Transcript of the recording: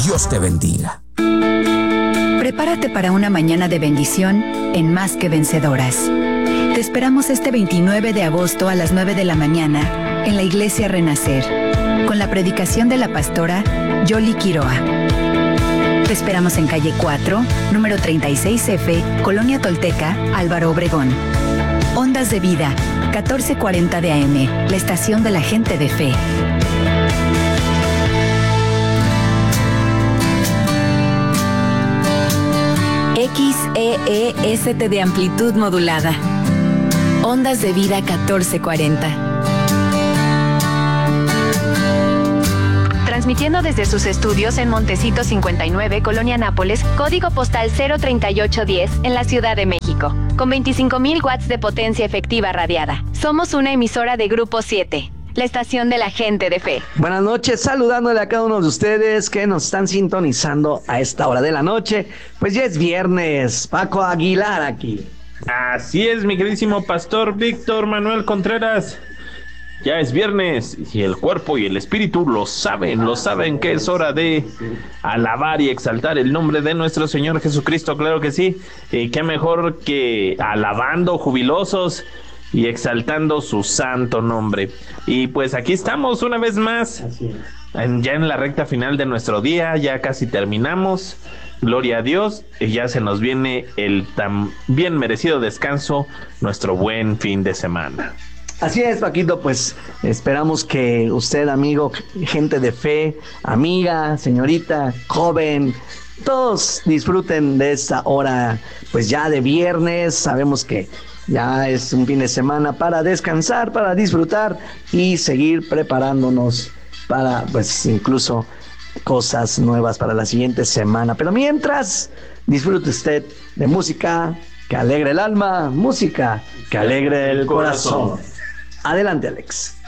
Dios te bendiga. Prepárate para una mañana de bendición en Más que Vencedoras. Te esperamos este 29 de agosto a las 9 de la mañana en la Iglesia Renacer, con la predicación de la pastora Yoli Quiroa. Te esperamos en calle 4, número 36F, Colonia Tolteca, Álvaro Obregón. Ondas de Vida, 1440 de AM, la estación de la gente de fe. XEEST de amplitud modulada. Ondas de Vida 1440. Transmitiendo desde sus estudios en Montecito 59, Colonia Nápoles, código postal 03810, en la Ciudad de México, con 25,000 watts de potencia efectiva radiada. Somos una emisora de Grupo 7, la estación de la gente de fe. Buenas noches, saludándole a cada uno de ustedes que nos están sintonizando a esta hora de la noche. Pues ya es viernes, Paco Aguilar aquí. Así es, mi queridísimo pastor Víctor Manuel Contreras. Ya es viernes y el cuerpo y el espíritu lo saben que es hora de alabar y exaltar el nombre de nuestro Señor Jesucristo, claro que sí. Qué mejor que alabando, jubilosos y exaltando su santo nombre. Y pues aquí estamos una vez más, ya en la recta final de nuestro día, ya casi terminamos. Gloria a Dios, y ya se nos viene el tan bien merecido descanso, nuestro buen fin de semana. Así es, Paquito, pues esperamos que usted, amigo, gente de fe, amiga, señorita, joven, todos disfruten de esta hora, pues ya de viernes. Sabemos que ya es un fin de semana para descansar, para disfrutar y seguir preparándonos para, pues, incluso cosas nuevas para la siguiente semana. Pero mientras, disfrute usted de música que alegre el alma, música que alegre el corazón. Adelante, Alex.